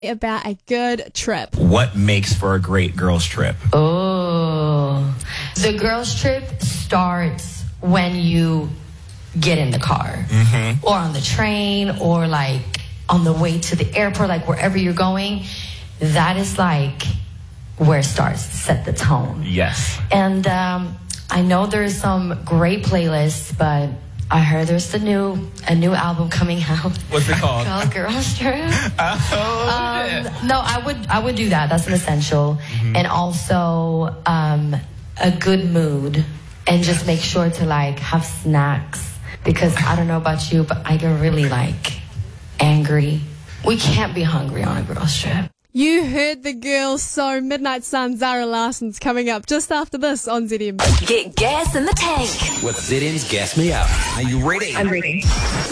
about a good trip. What makes for a great girls' trip? Oh, the girls' trip starts when you get in the car or on the train or like on the way to the airport, like wherever you're going. That is like where it starts to set the tone. Yes. And I know there's some great playlists, but I heard there's a new album coming out. What's it called? Called Girls Trip. No, I would do that. That's an essential. And also a good mood, and just make sure to like have snacks, because I don't know about you, but I get really like angry. We can't be hungry on a girls trip. You heard the girls, so Midnight Sun, Zara Larson's coming up just after this on ZM. Get gas in the tank with ZM's Gas Me Up. Are you ready? I'm ready.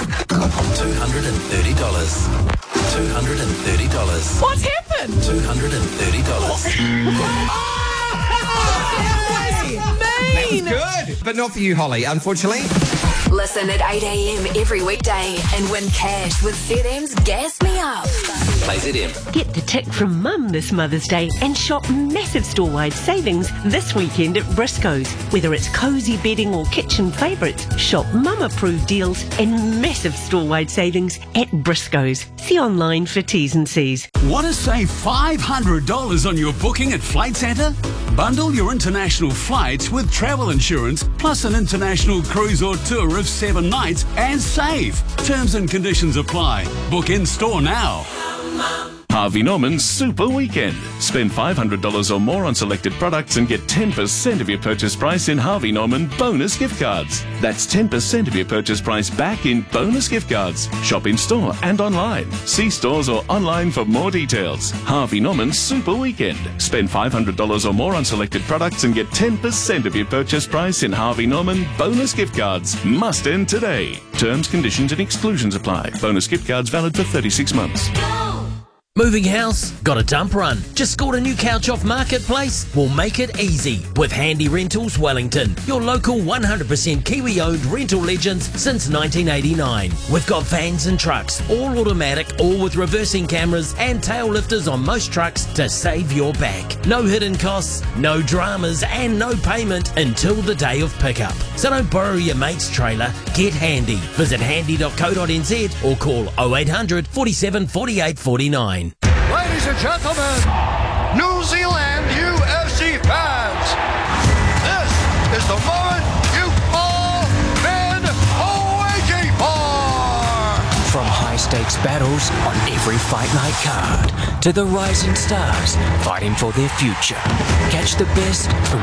$230. $230. What happened? $230. Mean. Good, but not for you, Holly, unfortunately. Listen at 8 a.m. every weekday and win cash with ZM's Gas Me Up. Play ZM. Get the tick from Mum this Mother's Day and shop massive store-wide savings this weekend at Briscoe's. Whether it's cosy bedding or kitchen favourites, shop Mum-approved deals and massive store-wide savings at Briscoe's. See online for T's and C's. Want to save $500 on your booking at Flight Centre? Bundle your international flights with travel insurance plus an international cruise or tour of 7 nights and save. Terms and conditions apply. Book in store now. Harvey Norman's Super Weekend. Spend $500 or more on selected products and get 10% of your purchase price in Harvey Norman bonus gift cards. That's 10% of your purchase price back in bonus gift cards. Shop in store and online. See stores or online for more details. Harvey Norman's Super Weekend. Spend $500 or more on selected products and get 10% of your purchase price in Harvey Norman bonus gift cards. Must end today. Terms, conditions and exclusions apply. Bonus gift cards valid for 36 months. Moving house? Got a dump run? Just scored a new couch off Marketplace? We'll make it easy with Handy Rentals Wellington, your local 100% Kiwi-owned rental legends since 1989. We've got vans and trucks, all automatic, all with reversing cameras and tail lifters on most trucks to save your back. No hidden costs, no dramas and no payment until the day of pickup. So don't borrow your mate's trailer, get Handy. Visit handy.co.nz or call 0800 47 48 49. Ladies and gentlemen, New Zealand UFC fans, this is the moment you've all been waiting for. From high-stakes battles on every fight night card to the rising stars fighting for their future. Catch the best from